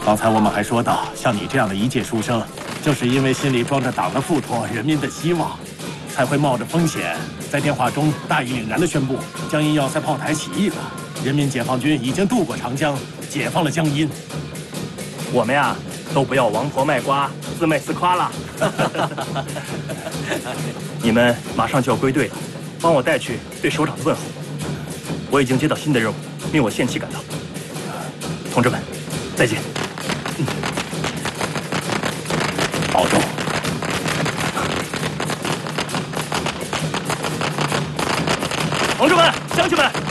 刚才我们还说到，像你这样的一介书生，就是因为心里装着党的付托、人民的希望，才会冒着风险，在电话中大义凛然地宣布江阴要塞炮台起义了，人民解放军已经渡过长江，解放了江阴。 我们呀，都不要王婆卖瓜，自卖自夸了。你们马上就要归队了，帮我带去对首长的问候。我已经接到新的任务，命我限期赶到。同志们，再见。 保重。 同志们，乡亲们，